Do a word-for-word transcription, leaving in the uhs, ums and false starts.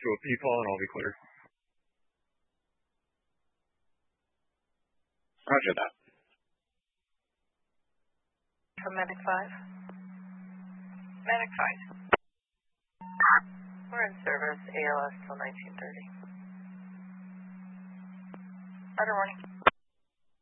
to a P-fall and I'll be clear. Roger that. From Medic five. Medic five. We're in service, A L S till nineteen thirty. Order warning.